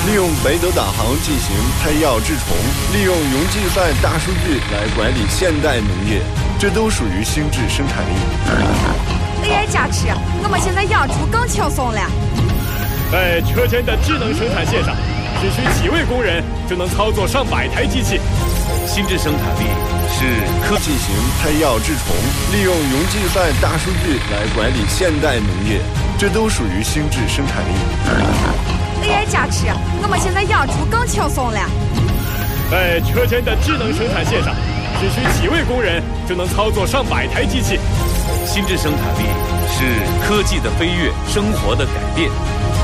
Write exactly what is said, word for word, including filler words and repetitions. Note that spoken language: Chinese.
利用北斗导航进行配药治虫，利用云计算大数据来管理现代农业，这都属于心智生产力。 A I 加持，我们现在养猪更轻松了。 在车间的智能生产线上，只需几位工人就能操作上百台机器。 心智生产力是科进行配药治虫，利用云计算大数据来管理现代农业，这都属于心智生产力。 A I 加持，我们现在养猪更轻松了。 在车间的智能生产线上，只需几位工人就能操作上百台机器。 心智生产力是科技的飞跃，生活的改变。